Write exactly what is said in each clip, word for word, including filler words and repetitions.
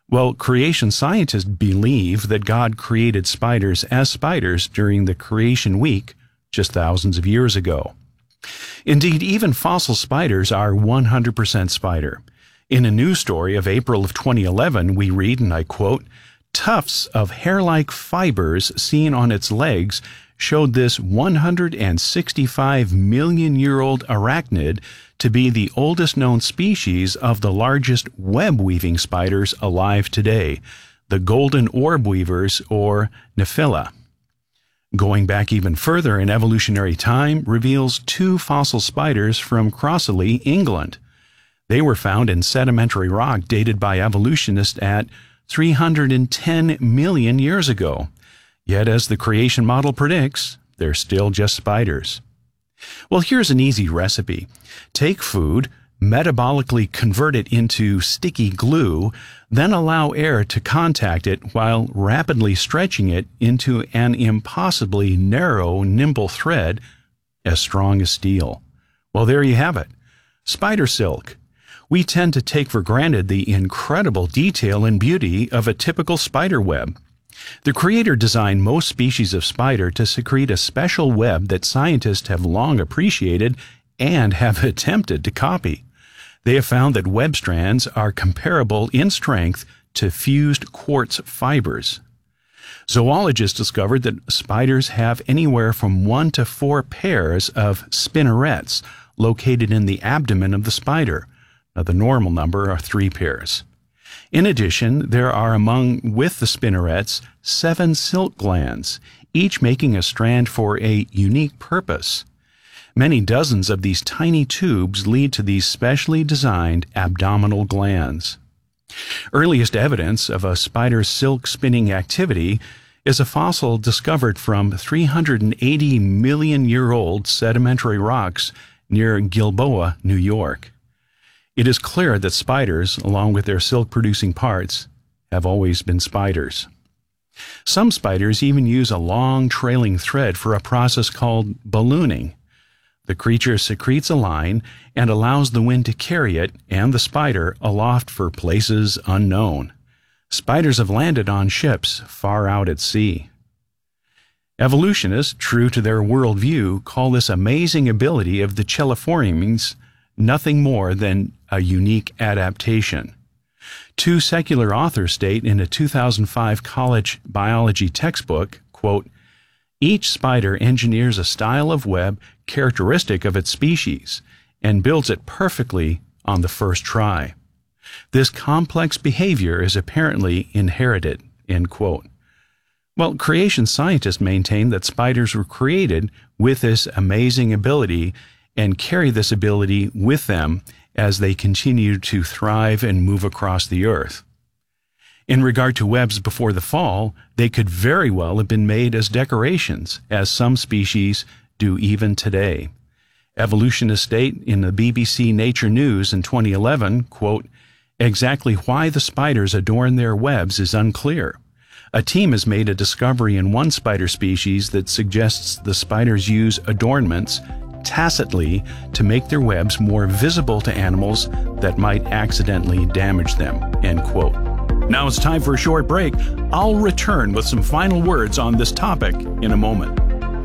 Well, creation scientists believe that God created spiders as spiders during the creation week just thousands of years ago. Indeed, even fossil spiders are one hundred percent spider. In a news story of April of twenty eleven, we read, and I quote, "Tufts of hair-like fibers seen on its legs showed this one hundred sixty-five million year old arachnid to be the oldest known species of the largest web-weaving spiders alive today, the golden orb weavers, or Nephila." Going back even further in evolutionary time reveals two fossil spiders from Crossley, England. They were found in sedimentary rock dated by evolutionists at three hundred ten million years ago. Yet, as the creation model predicts, they're still just spiders. Well, here's an easy recipe. Take food, metabolically convert it into sticky glue, then allow air to contact it while rapidly stretching it into an impossibly narrow, nimble thread as strong as steel. Well, there you have it. Spider silk. We tend to take for granted the incredible detail and beauty of a typical spider web. The creator designed most species of spider to secrete a special web that scientists have long appreciated and have attempted to copy. They have found that web strands are comparable in strength to fused quartz fibers. Zoologists discovered that spiders have anywhere from one to four pairs of spinnerets located in the abdomen of the spider. Now, the normal number are three pairs. In addition, there are among with the spinnerets seven silk glands, each making a strand for a unique purpose. Many dozens of these tiny tubes lead to these specially designed abdominal glands. Earliest evidence of a spider's silk spinning activity is a fossil discovered from three hundred eighty million year old sedimentary rocks near Gilboa, New York. It is clear that spiders, along with their silk-producing parts, have always been spiders. Some spiders even use a long trailing thread for a process called ballooning. The creature secretes a line and allows the wind to carry it and the spider aloft for places unknown. Spiders have landed on ships far out at sea. Evolutionists, true to their worldview, call this amazing ability of the Cheliforians nothing more than a unique adaptation. Two secular authors state in a two thousand five college biology textbook, quote, "Each spider engineers a style of web characteristic of its species and builds it perfectly on the first try. This complex behavior is apparently inherited," end quote. Well, creation scientists maintain that spiders were created with this amazing ability and carry this ability with them as they continue to thrive and move across the earth. In regard to webs before the fall, they could very well have been made as decorations, as some species do even today. Evolutionists state in the B B C Nature News in twenty eleven, quote, "Exactly why the spiders adorn their webs is unclear. A team has made a discovery in one spider species that suggests the spiders use adornments tacitly to make their webs more visible to animals that might accidentally damage them," end quote. Now it's time for a short break. I'll return with some final words on this topic in a moment.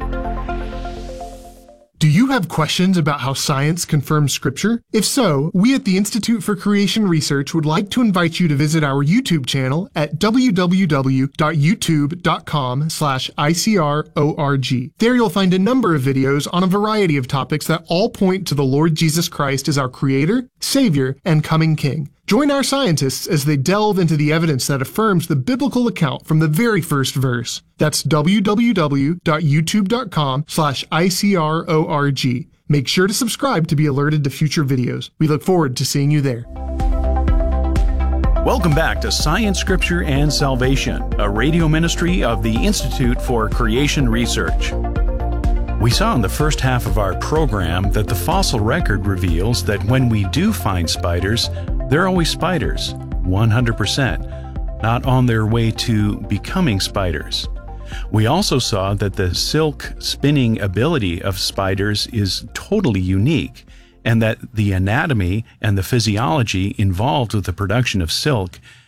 Do you have questions about how science confirms Scripture? If so, we at the Institute for Creation Research would like to invite you to visit our YouTube channel at w w w dot youtube dot com slash I C R O R G. There you'll find a number of videos on a variety of topics that all point to the Lord Jesus Christ as our Creator, Savior, and coming King. Join our scientists as they delve into the evidence that affirms the biblical account from the very first verse. That's w w w dot youtube dot com slash I C R O R G. Make sure to subscribe to be alerted to future videos. We look forward to seeing you there. Welcome back to Science, Scripture, and Salvation, a radio ministry of the Institute for Creation Research. We saw in the first half of our program that the fossil record reveals that when we do find spiders, they're always spiders, one hundred percent, not on their way to becoming spiders. We also saw that the silk spinning ability of spiders is totally unique, and that the anatomy and the physiology involved with the production of silk